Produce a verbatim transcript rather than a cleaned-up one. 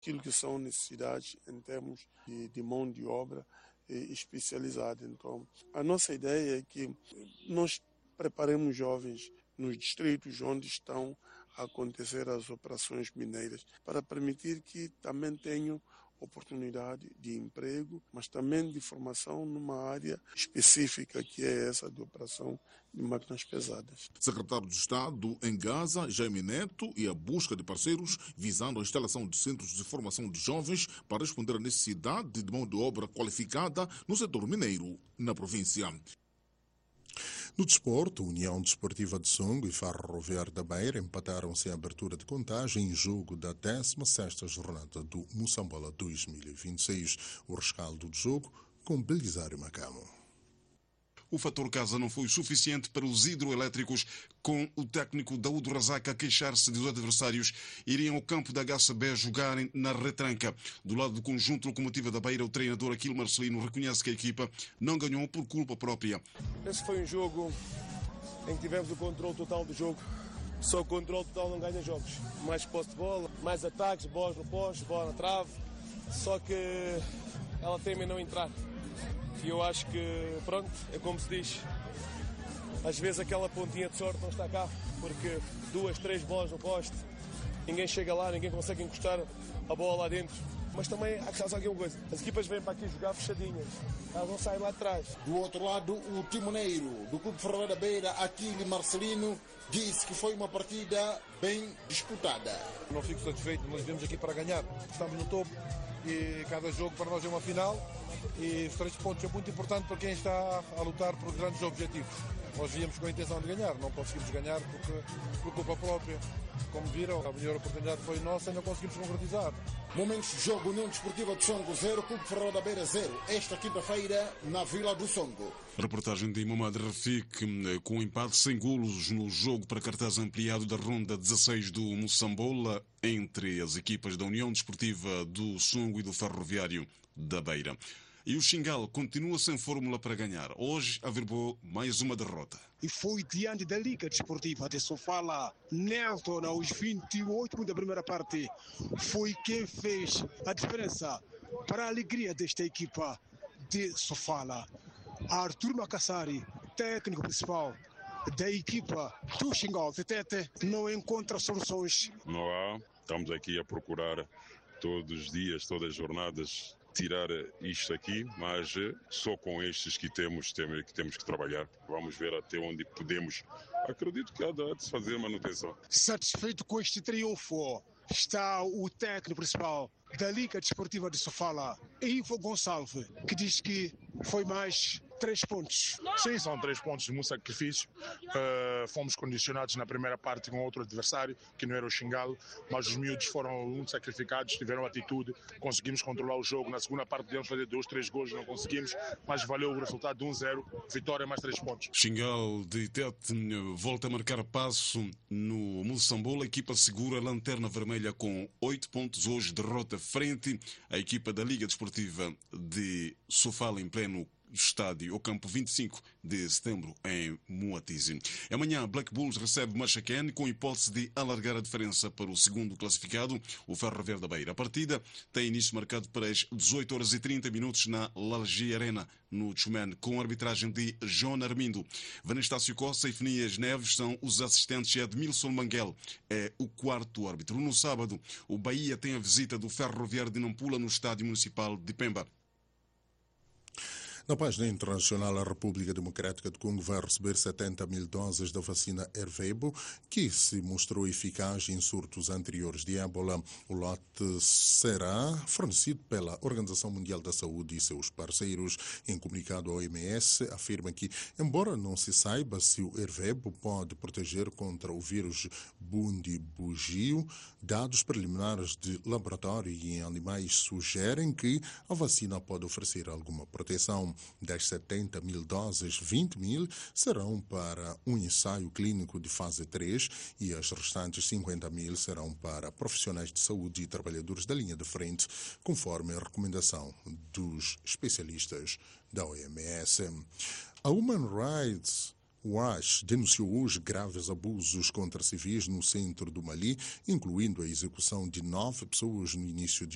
aquilo que são necessidades em termos de, de mão de obra especializada. Então, a nossa ideia é que nós preparemos jovens nos distritos onde estão a acontecer as operações mineiras, para permitir que também tenham oportunidade de emprego, mas também de formação numa área específica, que é essa de operação de máquinas pesadas. Secretário de Estado em Gaza, Jaime Neto, e a busca de parceiros visando a instalação de centros de formação de jovens para responder à necessidade de mão de obra qualificada no setor mineiro na província. No desporto, União Desportiva de Songo e Ferroviário da Beira empataram-se em abertura de contagem em jogo da décima sexta jornada do Moçambola dois mil e vinte e seis. O rescaldo do jogo com Belisário Macamo. O fator casa não foi suficiente para os hidroelétricos, com o técnico Daúdo Razak a queixar-se de os adversários irem ao campo da H C B jogarem na retranca. Do lado do conjunto Locomotiva da Beira, o treinador Aquilo Marcelino reconhece que a equipa não ganhou por culpa própria. Esse foi um jogo em que tivemos o controle total do jogo. Só o controle total não ganha jogos. Mais posse de bola, mais ataques, bolas no poste, bola na trave. Só que ela teme não entrar. E eu acho que, pronto, é como se diz, às vezes aquela pontinha de sorte não está cá, porque duas, três bolas no poste, ninguém chega lá, ninguém consegue encostar a bola lá dentro. Mas também há que saber alguma coisa, as equipas vêm para aqui jogar fechadinhas, elas não saem lá atrás. Do outro lado, o timoneiro do Clube Ferroviário da Beira, Aquile Marcelino, disse que foi uma partida bem disputada. Não fico satisfeito, nós viemos aqui para ganhar, estamos no topo e cada jogo para nós é uma final. E os três pontos é muito importante para quem está a lutar por grandes objetivos. Nós viemos com a intenção de ganhar, não conseguimos ganhar porque, por culpa própria. Como viram, a melhor oportunidade foi nossa e não conseguimos concretizar. Momentos de jogo, União Desportiva de Songo zero, Clube Ferroviário da Beira zero, esta quinta-feira na Vila do Songo. Reportagem de Mamad Rafik, com empate sem golos no jogo para cartaz ampliado da ronda dezasseis do Moçambola entre as equipas da União Desportiva do Songo e do Ferroviário da Beira. E o Xingal continua sem fórmula para ganhar. Hoje averbou mais uma derrota. E foi diante da Liga Desportiva de Sofala. Nelton, aos vinte e oito da primeira parte, foi quem fez a diferença para a alegria desta equipa de Sofala. Arthur Macassari, técnico principal da equipa do Xingal de Tete, não encontra soluções. Não há. Estamos aqui a procurar todos os dias, todas as jornadas, tirar isto aqui, mas só com estes que temos, que temos que trabalhar. Vamos ver até onde podemos. Acredito que há de se fazer manutenção. Satisfeito com este triunfo está o técnico principal da Liga Desportiva de Sofala, Ivo Gonçalves, que diz que foi mais três pontos. Sim, são três pontos de muito sacrifício. Uh, fomos condicionados na primeira parte com outro adversário, que não era o Xingalo, mas os miúdos foram muito sacrificados, tiveram atitude, conseguimos controlar o jogo. Na segunda parte podíamos fazer dois, três gols, não conseguimos, mas valeu o resultado de um zero, vitória mais três pontos. Xingal de Tete volta a marcar passo no Moçambola. A equipa segura a lanterna vermelha com oito pontos. Hoje derrota frente à equipa da Liga Desportiva de Sofala em pleno estádio, o campo vinte e cinco de setembro em Moatize. Amanhã, Black Bulls recebe Machaquén com hipótese de alargar a diferença para o segundo classificado, o Ferroviário da Beira. A partida tem início marcado para as dezoito horas e trinta minutos na Lalgi Arena, no Tchumene, com a arbitragem de João Armindo. Vanestácio Costa e Fenias Neves são os assistentes e Edmilson Manguel é o quarto árbitro. No sábado, o Bahia tem a visita do Ferroviário de Nampula no Estádio Municipal de Pemba. Na página internacional, a República Democrática do Congo vai receber setenta mil doses da vacina Ervebo, que se mostrou eficaz em surtos anteriores de ébola. O lote será fornecido pela Organização Mundial da Saúde e seus parceiros. Em comunicado, a O M S afirma que, embora não se saiba se o Ervebo pode proteger contra o vírus Bundibugyo, dados preliminares de laboratório e em animais sugerem que a vacina pode oferecer alguma proteção. Das setenta mil doses, vinte mil serão para um ensaio clínico de fase três e as restantes cinquenta mil serão para profissionais de saúde e trabalhadores da linha de frente, conforme a recomendação dos especialistas da O M S. A Human Rights Watch denunciou hoje graves abusos contra civis no centro do Mali, incluindo a execução de nove pessoas no início de